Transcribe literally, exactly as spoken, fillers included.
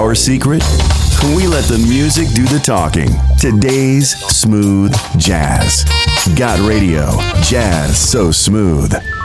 our secret? We let the music do the talking. Today's smooth jazz. Got Radio. Jazz so smooth.